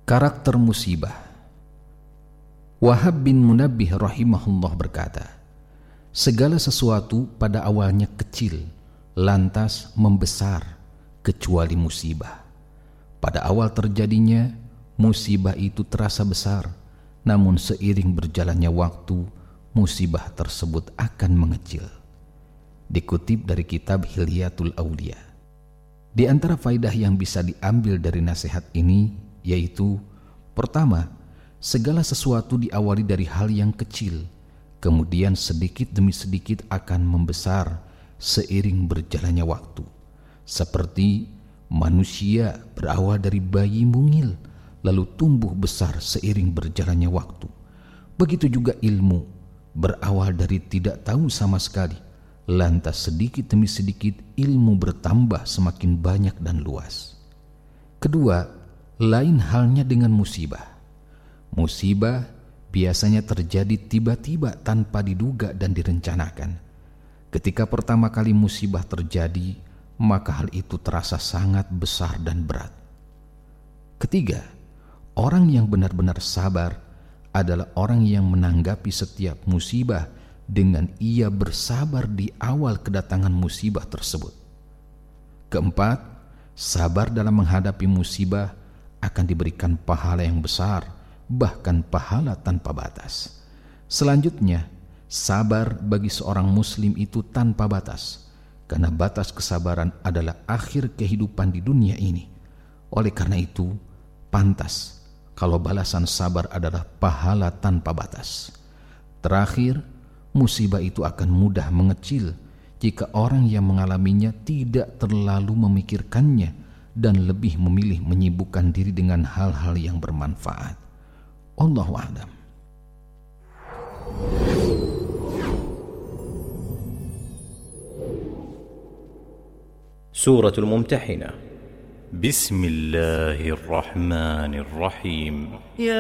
Karakter musibah. Wahab bin Munabbih rahimahullah berkata, segala sesuatu pada awalnya kecil, lantas membesar, kecuali musibah. Pada awal terjadinya, musibah itu terasa besar, namun seiring berjalannya waktu, musibah tersebut akan mengecil. Dikutip dari kitab Hilyatul Aulia. Di antara faidah yang bisa diambil dari nasihat ini, yaitu pertama, segala sesuatu diawali dari hal yang kecil, kemudian sedikit demi sedikit akan membesar seiring berjalannya waktu. Seperti manusia berawal dari bayi mungil, lalu tumbuh besar seiring berjalannya waktu. Begitu juga ilmu berawal dari tidak tahu sama sekali, lantas sedikit demi sedikit ilmu bertambah semakin banyak dan luas. Kedua, lain halnya dengan musibah. Musibah biasanya terjadi tiba-tiba tanpa diduga dan direncanakan. Ketika pertama kali musibah terjadi, maka hal itu terasa sangat besar dan berat. Ketiga, orang yang benar-benar sabar adalah orang yang menanggapi setiap musibah dengan ia bersabar di awal kedatangan musibah tersebut. Keempat, sabar dalam menghadapi musibah akan diberikan pahala yang besar, bahkan pahala tanpa batas. Selanjutnya, sabar bagi seorang muslim itu tanpa batas, karena batas kesabaran adalah akhir kehidupan di dunia ini. Oleh karena itu, pantas kalau balasan sabar adalah pahala tanpa batas. Terakhir, musibah itu akan mudah mengecil jika orang yang mengalaminya tidak terlalu memikirkannya dan lebih memilih menyibukkan diri dengan hal-hal yang bermanfaat. Allahu a'lam. Suratul Mumtahinah. Bismillahirrahmanirrahim.